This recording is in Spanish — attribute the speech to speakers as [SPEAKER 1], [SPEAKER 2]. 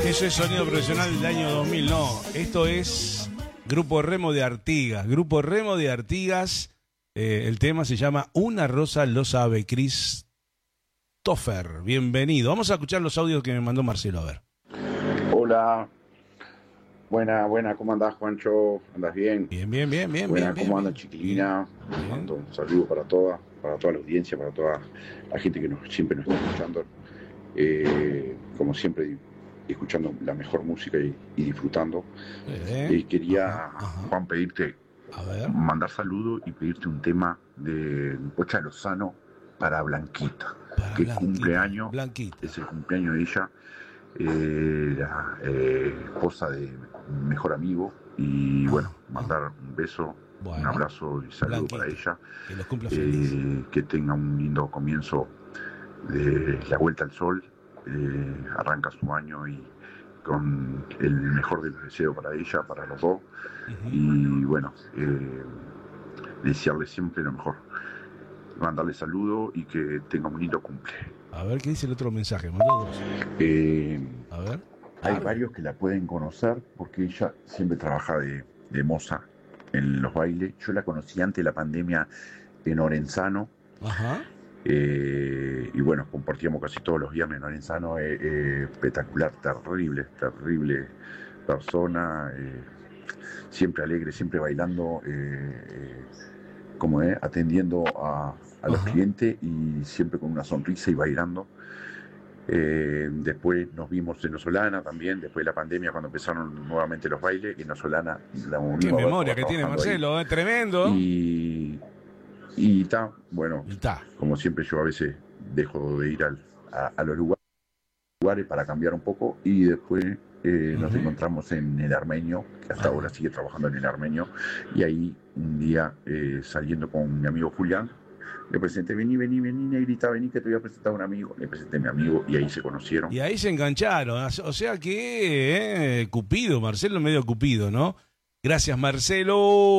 [SPEAKER 1] Eso es sonido profesional del año 2000, no. Esto es Grupo Remo de Artigas. Grupo Remo de Artigas. El tema se llama Una Rosa lo sabe. Christopher, bienvenido. Vamos a escuchar los audios que me mandó Marcelo, a ver.
[SPEAKER 2] Hola. Buena, ¿cómo andás, Juancho? ¿Andás bien?
[SPEAKER 1] Bien.
[SPEAKER 2] Buena,
[SPEAKER 1] bien,
[SPEAKER 2] ¿cómo anda, Chiquilina? Mando un saludo para toda la audiencia, para toda la gente que siempre nos está escuchando. Como siempre, escuchando la mejor música y disfrutando. Quería, Juan, pedirte, mandar saludo y pedirte un tema de Pocha Lozano para Blanquita, que cumpleaños, es el cumpleaños de ella, la esposa de mi mejor amigo, y bueno, mandar un beso, un abrazo y saludo para ella, que tenga un lindo comienzo de la vuelta al sol, arranca su año y con el mejor de los deseos para ella, para los dos, y bueno, desearle siempre lo mejor, mandarle saludo y que tenga un lindo cumple.
[SPEAKER 1] A ver qué dice el otro mensaje, mandó dos. A ver.
[SPEAKER 2] Hay varios que la pueden conocer porque ella siempre trabaja de moza en los bailes. Yo la conocí antes de la pandemia en Orenzano.
[SPEAKER 1] Ajá.
[SPEAKER 2] Y bueno, compartíamos casi todos los viernes en Orenzano. Espectacular, terrible persona, siempre alegre, siempre bailando, atendiendo a los clientes y siempre con una sonrisa y bailando. Después nos vimos en Osolana también, después de la pandemia, cuando empezaron nuevamente los bailes, y en Osolana la unimos.
[SPEAKER 1] Qué memoria que tiene Marcelo, tremendo.
[SPEAKER 2] Y está, bueno, como siempre yo a veces dejo de ir a los lugares para cambiar un poco, y después nos encontramos en el Armenio, que hasta ahora sigue trabajando en el Armenio, y ahí un día saliendo con mi amigo Julián, le presenté, vení, negrita, vení que te voy a presentar a un amigo. Le presenté a mi amigo y ahí se conocieron.
[SPEAKER 1] Y ahí se engancharon. O sea que Cupido, Marcelo medio Cupido, ¿no? Gracias, Marcelo.